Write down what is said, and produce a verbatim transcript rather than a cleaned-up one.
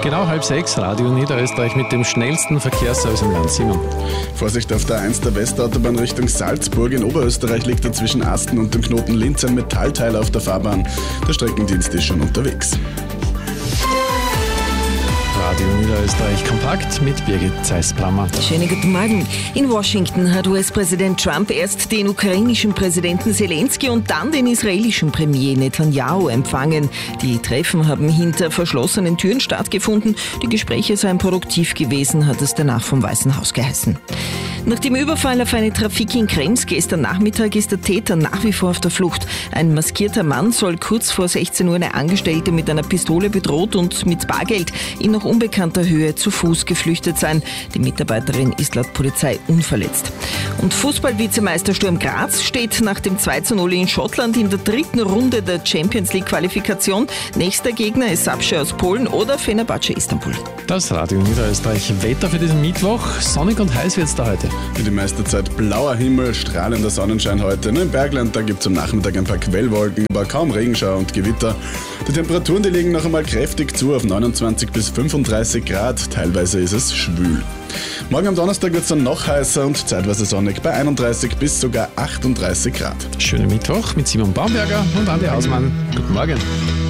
Genau halb sechs, Radio Niederösterreich mit dem schnellsten Verkehrsservice im Land. Simon. Vorsicht auf der A eins der Westautobahn Richtung Salzburg. In Oberösterreich liegt da zwischen Asten und dem Knoten Linz ein Metallteil auf der Fahrbahn. Der Streckendienst ist schon unterwegs. Radio Niederösterreich kompakt mit Birgit Zeiss-Brammer. Schönen guten Morgen. In Washington hat U S-Präsident Trump erst den ukrainischen Präsidenten Zelensky und dann den israelischen Premier Netanyahu empfangen. Die Treffen haben hinter verschlossenen Türen stattgefunden. Die Gespräche seien produktiv gewesen, hat es danach vom Weißen Haus geheißen. Nach dem Überfall auf eine Trafik in Krems gestern Nachmittag ist der Täter nach wie vor auf der Flucht. Ein maskierter Mann soll kurz vor sechzehn Uhr eine Angestellte mit einer Pistole bedroht und mit Bargeld in noch unbekannter Höhe zu Fuß geflüchtet sein. Die Mitarbeiterin ist laut Polizei unverletzt. Und Fußball-Vizemeister Sturm Graz steht nach dem zwei zu null in Schottland in der dritten Runde der Champions League-Qualifikation. Nächster Gegner ist Sapsche aus Polen oder Fenerbahce Istanbul. Das Radio Niederösterreich Wetter für diesen Mittwoch. Sonnig und heiß wird es da heute. Für die meiste Zeit blauer Himmel, strahlender Sonnenschein heute. Nur im Bergland, da gibt es am Nachmittag ein paar Quellwolken, aber kaum Regenschauer und Gewitter. Die Temperaturen, die liegen noch einmal kräftig zu auf neunundzwanzig bis fünfunddreißig Grad. Teilweise ist es schwül. Morgen am Donnerstag wird es dann noch heißer und zeitweise sonnig bei einunddreißig bis sogar achtunddreißig Grad. Schönen Mittwoch mit Simon Baumberger und Andi Hausmann. Guten Morgen.